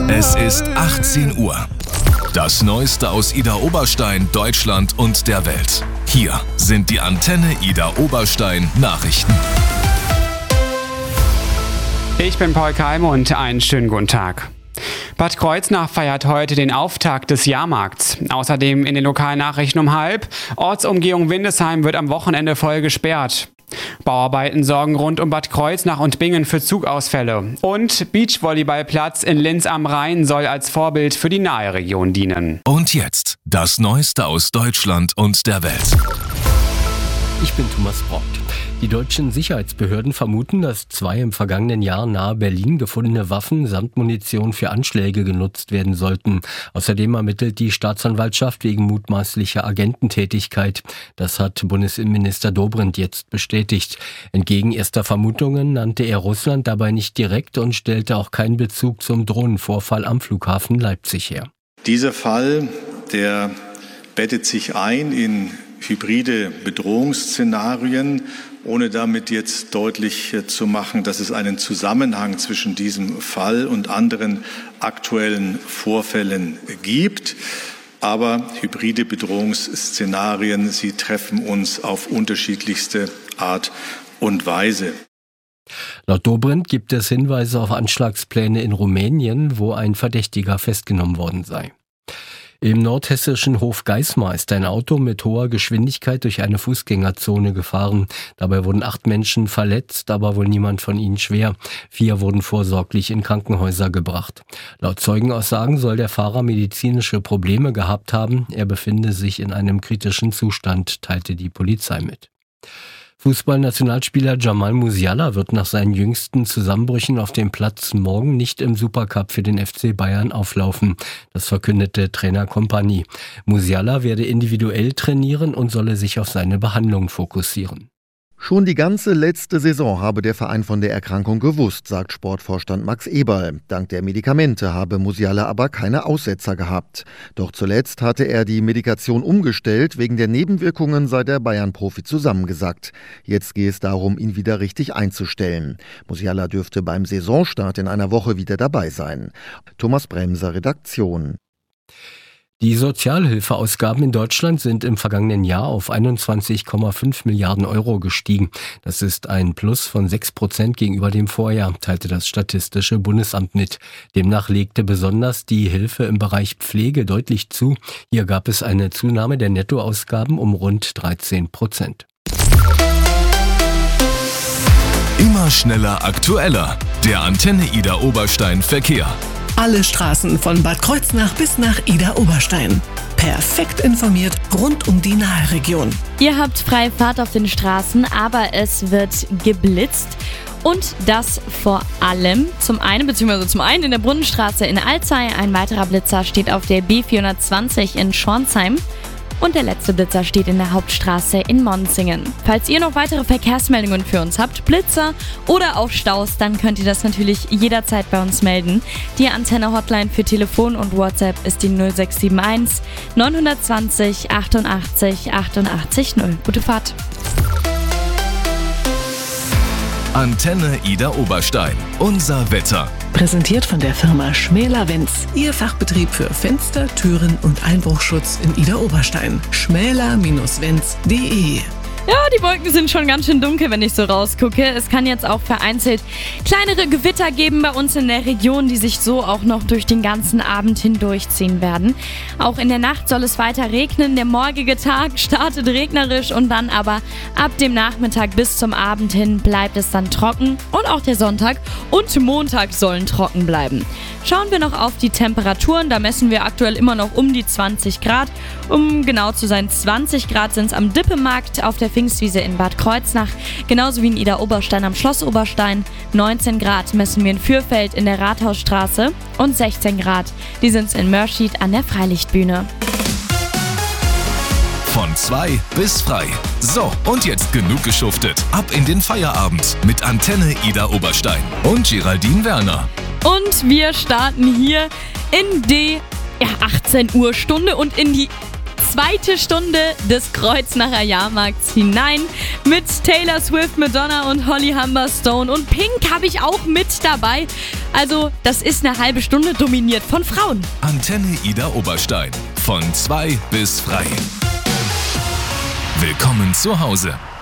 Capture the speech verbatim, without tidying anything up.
Es ist achtzehn Uhr. Das Neueste aus Idar Oberstein, Deutschland und der Welt. Hier sind die Antenne Idar Oberstein Nachrichten. Ich bin Paul Keim und einen schönen guten Tag. Bad Kreuznach feiert heute den Auftakt des Jahrmarkts. Außerdem in den Lokalnachrichten um halb. Ortsumgehung Windesheim wird am Wochenende voll gesperrt. Bauarbeiten sorgen rund um Bad Kreuznach und Bingen für Zugausfälle. Und Beachvolleyballplatz in Linz am Rhein soll als Vorbild für die nahe Region dienen. Und jetzt das Neueste aus Deutschland und der Welt. Ich bin Thomas Brott. Die deutschen Sicherheitsbehörden vermuten, dass zwei im vergangenen Jahr nahe Berlin gefundene Waffen samt Munition für Anschläge genutzt werden sollten. Außerdem ermittelt die Staatsanwaltschaft wegen mutmaßlicher Agententätigkeit. Das hat Bundesinnenminister Dobrindt jetzt bestätigt. Entgegen erster Vermutungen nannte er Russland dabei nicht direkt und stellte auch keinen Bezug zum Drohnenvorfall am Flughafen Leipzig her. Dieser Fall, der bettet sich ein in hybride Bedrohungsszenarien, ohne damit jetzt deutlich zu machen, dass es einen Zusammenhang zwischen diesem Fall und anderen aktuellen Vorfällen gibt. Aber hybride Bedrohungsszenarien, sie treffen uns auf unterschiedlichste Art und Weise. Laut Dobrindt gibt es Hinweise auf Anschlagspläne in Rumänien, wo ein Verdächtiger festgenommen worden sei. Im nordhessischen Hofgeismar ist ein Auto mit hoher Geschwindigkeit durch eine Fußgängerzone gefahren. Dabei wurden acht Menschen verletzt, aber wohl niemand von ihnen schwer. Vier wurden vorsorglich in Krankenhäuser gebracht. Laut Zeugenaussagen soll der Fahrer medizinische Probleme gehabt haben. Er befinde sich in einem kritischen Zustand, teilte die Polizei mit. Fußballnationalspieler Jamal Musiala wird nach seinen jüngsten Zusammenbrüchen auf dem Platz morgen nicht im Supercup für den F C Bayern auflaufen. Das verkündete Trainer Kompany. Musiala werde individuell trainieren und solle sich auf seine Behandlung fokussieren. Schon die ganze letzte Saison habe der Verein von der Erkrankung gewusst, sagt Sportvorstand Max Eberl. Dank der Medikamente habe Musiala aber keine Aussetzer gehabt. Doch zuletzt hatte er die Medikation umgestellt. Wegen der Nebenwirkungen sei der Bayern-Profi zusammengesackt. Jetzt gehe es darum, ihn wieder richtig einzustellen. Musiala dürfte beim Saisonstart in einer Woche wieder dabei sein. Thomas Bremser, Redaktion. Die Sozialhilfeausgaben in Deutschland sind im vergangenen Jahr auf einundzwanzig Komma fünf Milliarden Euro gestiegen. Das ist ein Plus von sechs Prozent gegenüber dem Vorjahr, teilte das Statistische Bundesamt mit. Demnach legte besonders die Hilfe im Bereich Pflege deutlich zu. Hier gab es eine Zunahme der Nettoausgaben um rund dreizehn Prozent. Immer schneller, aktueller. Der Antenne Idar Oberstein Verkehr. Alle Straßen von Bad Kreuznach bis nach Idar Oberstein. Perfekt informiert rund um die Nahregion. Ihr habt freie Fahrt auf den Straßen, aber es wird geblitzt. Und das vor allem zum einen, beziehungsweise zum einen in der Brunnenstraße in Alzey. Ein weiterer Blitzer steht auf der B vierhundertzwanzig in Schornsheim. Und der letzte Blitzer steht in der Hauptstraße in Monsingen. Falls ihr noch weitere Verkehrsmeldungen für uns habt, Blitzer oder auch Staus, dann könnt ihr das natürlich jederzeit bei uns melden. Die Antenne-Hotline für Telefon und WhatsApp ist die null sechs sieben eins neun zwei null achtundachtzig achtundachtzig null. Gute Fahrt! Antenne Idar Oberstein. Unser Wetter. Präsentiert von der Firma Schmäler-Wenz. Ihr Fachbetrieb für Fenster, Türen und Einbruchschutz in Idar Oberstein. schmäler Bindestrich wenz punkt de. Ja, die Wolken sind schon ganz schön dunkel, wenn ich so rausgucke. Es kann jetzt auch vereinzelt kleinere Gewitter geben bei uns in der Region, die sich so auch noch durch den ganzen Abend hindurchziehen werden. Auch in der Nacht soll es weiter regnen. Der morgige Tag startet regnerisch und dann aber ab dem Nachmittag bis zum Abend hin bleibt es dann trocken. Und auch der Sonntag und Montag sollen trocken bleiben. Schauen wir noch auf die Temperaturen. Da messen wir aktuell immer noch um die zwanzig Grad. Um genau zu sein, zwanzig Grad sind es am Dippemarkt auf der Pfingstwiese in Bad Kreuznach, genauso wie in Idar Oberstein am Schloss Oberstein. neunzehn Grad messen wir in Fürfeld in der Rathausstraße und sechzehn Grad, die sind in Mörschied an der Freilichtbühne. Von zwei bis frei. So, und jetzt genug geschuftet. Ab in den Feierabend mit Antenne Idar Oberstein und Geraldine Werner. Und wir starten hier in die ja, achtzehn Uhr Stunde und in die zweite Stunde des Kreuznacher Jahrmarkts hinein mit Taylor Swift, Madonna und Holly Humberstone. Und Pink habe ich auch mit dabei. Also, das ist eine halbe Stunde dominiert von Frauen. Antenne Ida Oberstein. Von zwei bis frei. Willkommen zu Hause.